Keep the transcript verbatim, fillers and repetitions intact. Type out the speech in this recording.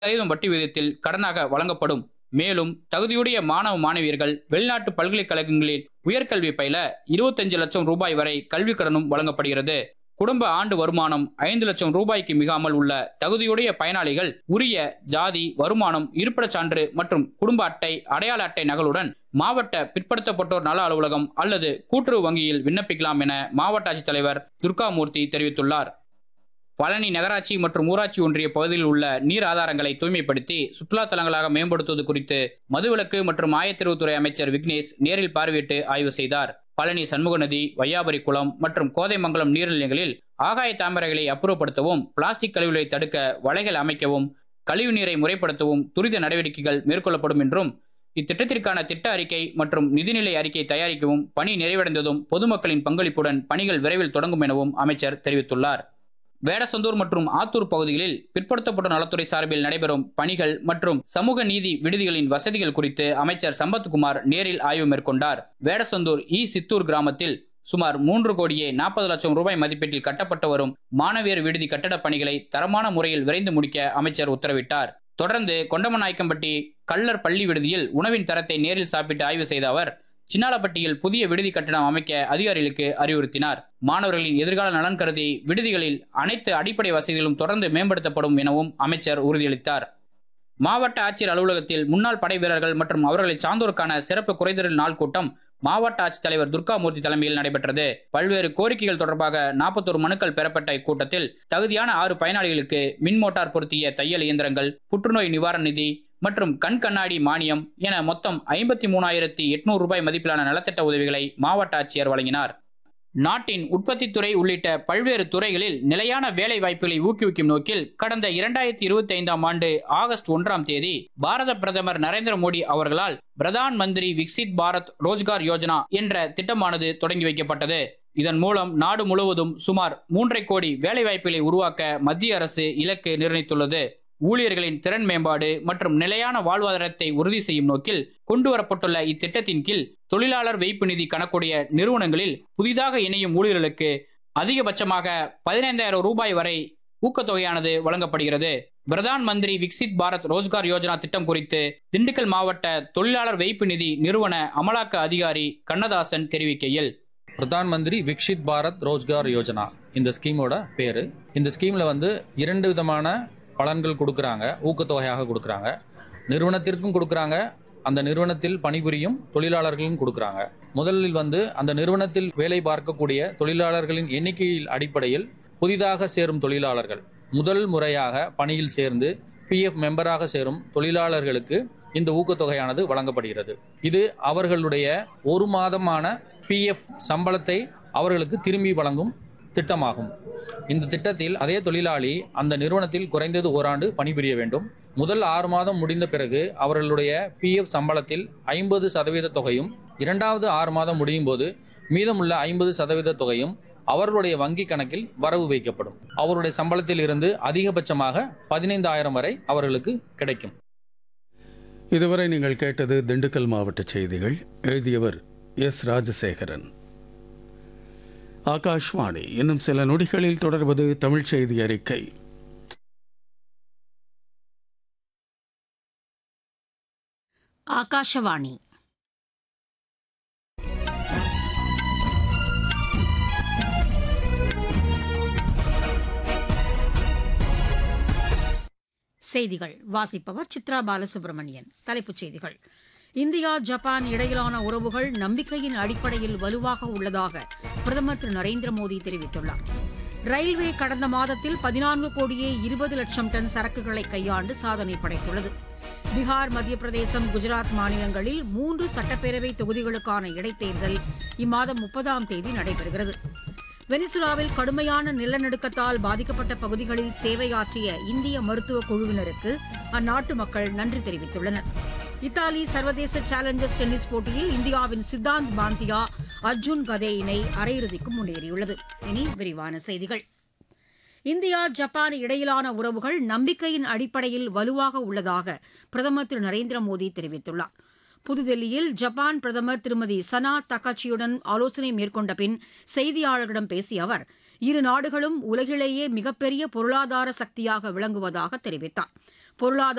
சதவீதம் வட்டி விகிதத்தில் கடனாக வழங்கப்படும். மேலும் தகுதியுடைய மாணவ மாணவியர்கள் வெளிநாட்டு பல்கலைக்கழகங்களில் உயர்கல்வி பயில இருபத்தஞ்சு லட்சம் ரூபாய் வரை கல்வி கடனும் வழங்கப்படுகிறது. குடும்ப ஆண்டு வருமானம் ஐந்து லட்சம் ரூபாய்க்கு மிகாமல் உள்ள தகுதியுடைய பயனாளிகள் உரிய ஜாதி, வருமானம், இருப்பிடச் சான்று மற்றும் குடும்ப அட்டை, அடையாள அட்டை நகலுடன் மாவட்ட பிற்படுத்தப்பட்டோர் நல அலுவலகம் அல்லது கூட்டுறவு வங்கியில் விண்ணப்பிக்கலாம் என மாவட்ட ஆட்சித்தலைவர் துர்காமூர்த்தி தெரிவித்துள்ளார். பழனி நகராட்சி மற்றும் ஊராட்சி ஒன்றிய பகுதியில் உள்ள நீர் ஆதாரங்களை தூய்மைப்படுத்தி சுற்றுலா தலங்களாக மேம்படுத்துவது குறித்து மதுவிலக்கு மற்றும் ஆயத்தீர்வுத்துறை அமைச்சர் விக்னேஷ் நேரில் பார்வையிட்டு ஆய்வு செய்தார். பழனி சண்முக நதி, வையாபுரி குளம் மற்றும் கோதைமங்கலம் நீர்நிலைகளில் ஆகாய தாமரைகளை அப்புறப்படுத்தவும், பிளாஸ்டிக் கழிவுகளை தடுக்க வலைகள் அமைக்கவும், கழிவு நீரை முறைப்படுத்தவும் துரித நடவடிக்கைகள் மேற்கொள்ளப்படும் என்றும், இத்திட்டத்திற்கான திட்ட அறிக்கை மற்றும் நிதிநிலை அறிக்கை தயாரிக்கவும் பணி நிறைவடைந்ததும் பொதுமக்களின் பங்களிப்புடன் பணிகள் விரைவில் தொடங்கும் எனவும் அமைச்சர் தெரிவித்துள்ளார். வேடசந்தூர் மற்றும் ஆத்தூர் பகுதிகளில் பிற்படுத்தப்பட்ட நலத்துறை சார்பில் நடைபெறும் பணிகள் மற்றும் சமூக நீதி விடுதிகளின் வசதிகள் குறித்து அமைச்சர் சம்பத்குமார் நேரில் ஆய்வு மேற்கொண்டார். வேடசந்தூர் இ சித்தூர் கிராமத்தில் சுமார் மூன்று கோடியே நாற்பது லட்சம் ரூபாய் மதிப்பீட்டில் கட்டப்பட்டு வரும் மாணவியர் விடுதி கட்டடப் பணிகளை தரமான முறையில் விரைந்து முடிக்க அமைச்சர் உத்தரவிட்டார். தொடர்ந்து கொண்டமநாயக்கம்பட்டி கள்ளர் பள்ளி விடுதியில் உணவின் தரத்தை நேரில் சாப்பிட்டு ஆய்வு செய்த அவர் சின்னாலப்பட்டியில் புதிய விடுதி கட்டணம் அமைக்க அதிகாரிகளுக்கு அறிவுறுத்தினார். மாணவர்களின் எதிர்கால நலன் கருதி விடுதிகளில் அனைத்து அடிப்படை வசதிகளும் தொடர்ந்து மேம்படுத்தப்படும் எனவும் அமைச்சர் உறுதியளித்தார். மாவட்ட ஆட்சியர் அலுவலகத்தில் முன்னாள் படை வீரர்கள் மற்றும் அவர்களை சார்ந்தோருக்கான சிறப்பு குறைதீர் நாள் கூட்டம் மாவட்ட ஆட்சித்தலைவர் துர்காமூர்த்தி தலைமையில் நடைபெற்றது. பல்வேறு கோரிக்கைகள் தொடர்பாக நாற்பத்தொரு மனுக்கள் பெறப்பட்ட இக்கூட்டத்தில் தகுதியான ஆறு பயனாளிகளுக்கு மின் மோட்டார் பொருத்திய தையல் இயந்திரங்கள், புற்றுநோய் நிவாரண நிதி மற்றும் கண் கண்ணாடி மானியம் என மொத்தம் ஐம்பத்தி மூணாயிரத்தி எட்நூறு ரூபாய் மதிப்பிலான நலத்திட்ட உதவிகளை மாவட்ட ஆட்சியர் வழங்கினார். நாட்டின் உற்பத்தித்துறை உள்ளிட்ட பல்வேறு துறைகளில் நிலையான வேலை வாய்ப்புகளை ஊக்குவிக்கும் நோக்கில் கடந்த இரண்டாயிரத்தி இருபத்தி ஐந்தாம் ஆண்டு ஆகஸ்ட் ஒன்றாம் தேதி பாரத பிரதமர் நரேந்திர மோடி அவர்களால் பிரதான் மந்திரி விக்சித் பாரத் ரோஜ்கார் யோஜனா என்ற திட்டமானது தொடங்கி வைக்கப்பட்டது. இதன் மூலம் நாடு முழுவதும் சுமார் மூன்றரை கோடி வேலை வாய்ப்புகளை உருவாக்க மத்திய அரசு இலக்கு நிர்ணயித்துள்ளது. ஊழியர்களின் திறன் மேம்பாடு மற்றும் நிலையான வாழ்வாதாரத்தை உறுதி செய்யும் நோக்கில் கொண்டுவரப்பட்டுள்ள இத்திட்டத்தின் கீழ் தொழிலாளர் வைப்பு நிதி கணக்குடைய நிறுவனங்களில் புதிதாக இணையும் ஊழியர்களுக்கு அதிகபட்சமாக பதினைந்தாயிரம் ரூபாய் வரை ஊக்கத்தொகையானது வழங்கப்படுகிறது. பிரதான் மந்திரி விக்சித் பாரத் ரோஜ்கார் யோஜனா திட்டம் குறித்து திண்டுக்கல் மாவட்ட தொழிலாளர் வைப்பு நிதி நிறுவன அமலாக்க அதிகாரி கண்ணதாசன் தெரிவிக்கையில், பிரதான் மந்திரி விக்சித் பாரத் ரோஜ்கார் யோஜனா இந்த ஸ்கீமோட பேரு. இந்த ஸ்கீம்ல வந்து இரண்டு விதமான பலன்கள் கொடுக்குறாங்க. ஊக்கத்தொகையாக கொடுக்குறாங்க, நிறுவனத்திற்கும் கொடுக்குறாங்க, அந்த நிறுவனத்தில் பணிபுரியும் தொழிலாளர்களும் கொடுக்குறாங்க. முதலில் வந்து அந்த நிறுவனத்தில் வேலை பார்க்கக்கூடிய தொழிலாளர்களின் எண்ணிக்கையில் அடிப்படையில் புதிதாக சேரும் தொழிலாளர்கள் முதல் முறையாக பணியில் சேர்ந்து பிஎஃப் மெம்பராக சேரும் தொழிலாளர்களுக்கு இந்த ஊக்கத்தொகையானது வழங்கப்படுகிறது. இது அவர்களுடைய ஒரு மாதமான பிஎஃப் சம்பளத்தை அவர்களுக்கு திரும்பி வழங்கும் திட்டமாகும். இந்த திட்டத்தில் அதே தொழிலாளி அந்த நிறுவனத்தில் குறைந்தது ஓராண்டு பணிபுரிய வேண்டும். முதல் ஆறு மாதம் முடிந்த பிறகு அவர்களுடைய பிஎஃப் சம்பளத்தில் ஐம்பது சதவீத தொகையும், இரண்டாவது ஆறு மாதம் முடியும் போது மீதமுள்ள ஐம்பது சதவீத தொகையும் அவர்களுடைய வங்கி கணக்கில் வரவு வைக்கப்படும். அவருடைய சம்பளத்தில் இருந்து அதிகபட்சமாக பதினைந்தாயிரம் வரை அவர்களுக்கு கிடைக்கும். இதுவரை நீங்கள் கேட்டது திண்டுக்கல் மாவட்ட செய்திகள். எழுதியவர் எஸ் ராஜசேகரன். ஆகாஷ்வாணி. இன்னும் சில நொடிகளில் தொடர்வது தமிழ் செய்தி அறிக்கை. ஆகாஷவாணி. செய்திகள் வாசிப்பவர் சித்ரா பாலசுப்ரமணியன். தலைப்புச் செய்திகள். இந்தியா ஜப்பான் இடையிலான உறவுகள் நம்பிக்கையின் அடிப்படையில் வலுவாக உள்ளதாக பிரதமர் திரு நரேந்திர மோடி தெரிவித்துள்ளார். ரயில்வே கடந்த மாதத்தில் பதினான்கு கோடியே இருபது லட்சம் டன் சரக்குகளை கையாண்டு சாதனை படைத்துள்ளது. பீகார், மத்திய பிரதேசம், குஜராத் மாநிலங்களில் மூன்று சட்டப்பேரவை தொகுதிகளுக்கான இடைத்தேர்தல் இம்மாதம் முப்பதாம் தேதி நடைபெறுகிறது. வெனிசுலாவில் கடுமையான நிலநடுக்கத்தால் பாதிக்கப்பட்ட பகுதிகளில் சேவையாற்றிய இந்திய மருத்துவ குழுவினருக்கு அந்நாட்டு மக்கள் நன்றி தெரிவித்துள்ளனர். இத்தாலி சர்வதேச சேலஞ்சர்ஸ் டென்னிஸ் போட்டியில் இந்தியாவின் சித்தாந்த் பாந்தியா, அர்ஜுன் கதே இணை அரையிறுதிக்கு முன்னேறியுள்ளது. இனி விரிவான செய்திகள். இந்தியா ஜப்பான் இடையிலான உறவுகள் நம்பிக்கையின் அடிப்படையில் வலுவாக உள்ளதாக பிரதமர் திரு நரேந்திர மோடி தெரிவித்துள்ளார். புதுதில்லியில் ஜப்பான் பிரதமர் திருமதி சனா தகாச்சியுடன் ஆலோசனை மேற்கொண்ட பின் செய்தியாளர்களிடம் பேசிய அவர், இரு நாடுகளும் உலகிலேயே மிகப்பெரிய பொருளாதார சக்தியாக விளங்குவதாக தெரிவித்தார். பொருளாதார